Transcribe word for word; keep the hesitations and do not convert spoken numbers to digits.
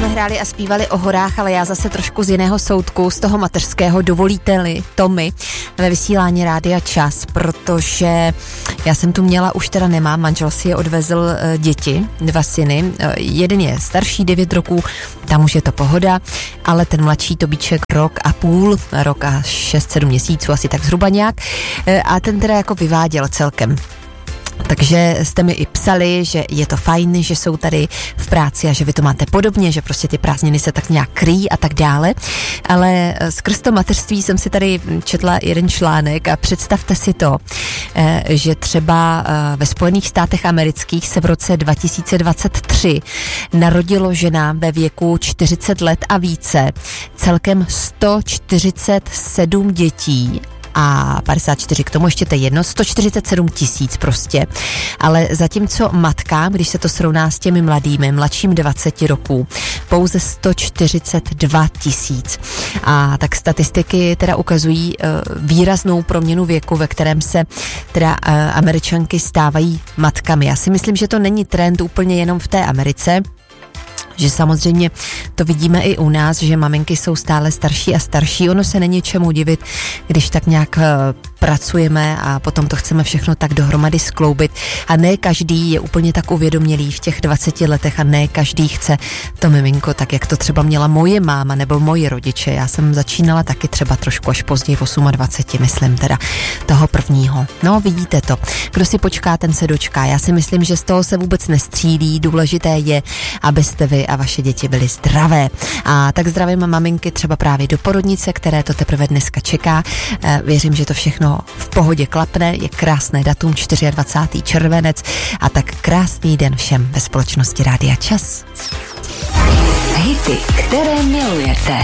jsme hráli a zpívali o horách, ale já zase trošku z jiného soudku, z toho mateřského, dovolíte-li to mi ve vysílání Rádia Čas, protože já jsem tu měla, už teda nemám, manžel si je odvezl uh, děti, dva syny, uh, jeden je starší, devět roků, tam už je to pohoda, ale ten mladší Tobíček rok a půl, rok a šest, sedm měsíců, asi tak zhruba nějak, uh, a ten teda jako vyváděl celkem. Takže jste mi i psali, že je to fajn, že jsou tady v práci a že vy to máte podobně, že prostě ty prázdniny se tak nějak kryjí a tak dále. Ale skrz to mateřství jsem si tady četla jeden článek a představte si to, že třeba ve Spojených státech amerických se v roce dva tisíce dvacet tři narodilo ženám ve věku čtyřicet let a více celkem sto čtyřicet sedm dětí. A padesát čtyři, k tomu ještě to jedno, sto čtyřicet sedm tisíc prostě. Ale zatímco matkám, když se to srovná s těmi mladými, mladším dvaceti roků, pouze sto čtyřicet dva tisíc. A tak statistiky teda ukazují uh, výraznou proměnu věku, ve kterém se teda uh, Američanky stávají matkami. Já si myslím, že to není trend úplně jenom v té Americe, že samozřejmě to vidíme i u nás, že maminky jsou stále starší a starší. Ono se není čemu divit, když tak nějak uh, pracujeme a potom to chceme všechno tak dohromady skloubit. A ne každý je úplně tak uvědomělý v těch dvaceti letech a ne každý chce to miminko tak, jak to třeba měla moje máma nebo moji rodiče. Já jsem začínala taky třeba trošku až později v dvaceti osmi, myslím teda toho prvního. No, vidíte to. Kdo si počká, ten se dočká. Já si myslím, že z toho se vůbec nestřílí. Důležité je, abyste vy a vaše děti byly zdravé. A tak zdravím maminky třeba právě do porodnice, které to teprve dneska čeká. Věřím, že to všechno v pohodě klapne. Je krásné datum, dvacátého čtvrtého červenec, a tak krásný den všem ve společnosti Rádia Čas. Hity, které milujete.